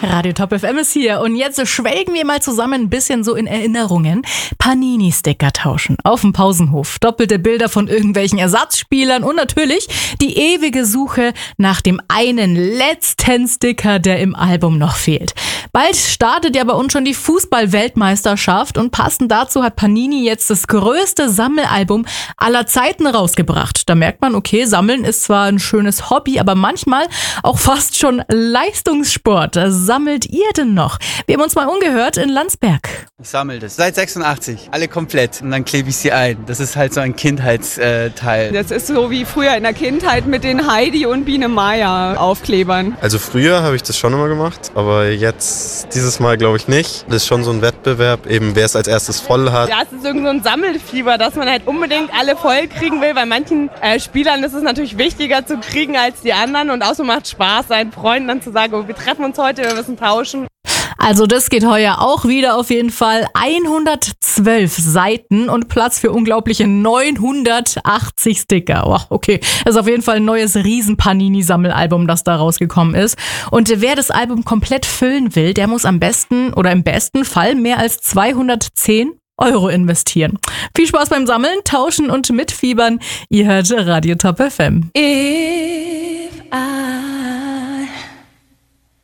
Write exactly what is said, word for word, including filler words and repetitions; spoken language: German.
Radio Top F M ist hier und jetzt schwelgen wir mal zusammen ein bisschen so in Erinnerungen. Panini-Sticker tauschen auf dem Pausenhof, doppelte Bilder von irgendwelchen Ersatzspielern und natürlich die ewige Suche nach dem einen letzten Sticker, der im Album noch fehlt. Bald startet ja bei uns schon die Fußball-Weltmeisterschaft und passend dazu hat Panini jetzt das größte Sammelalbum aller Zeiten rausgebracht. Da merkt man, okay, Sammeln ist zwar ein schönes Hobby, aber manchmal auch fast schon Leistungssport. Sammelt ihr denn noch? Wir haben uns mal umgehört in Landsberg. Ich sammle das seit sechsundachtzig, alle komplett und dann klebe ich sie ein. Das ist halt so ein Kindheitsteil. Das ist so wie früher in der Kindheit mit den Heidi und Biene Maya Aufklebern. Also früher habe ich das schon immer gemacht, aber jetzt dieses Mal glaube ich nicht. Das ist schon so ein Wettbewerb, eben wer es als erstes voll hat. Ja, es ist irgendwie so ein Sammelfieber, dass man halt unbedingt alle voll kriegen will. Bei manchen äh, Spielern ist es natürlich wichtiger zu kriegen als die anderen und außerdem macht Spaß, seinen Freunden dann zu sagen, oh, wir treffen uns heute, wir müssen tauschen. Also das geht heuer auch wieder auf jeden Fall. hundertzwölf Seiten und Platz für unglaubliche neunhundertachtzig Sticker. Oh, okay, das ist auf jeden Fall ein neues Riesen-Panini-Sammelalbum, das da rausgekommen ist. Und wer das Album komplett füllen will, der muss am besten oder im besten Fall mehr als zweihundertzehn Euro investieren. Viel Spaß beim Sammeln, Tauschen und Mitfiebern. Ihr hört Radio Top F M. If I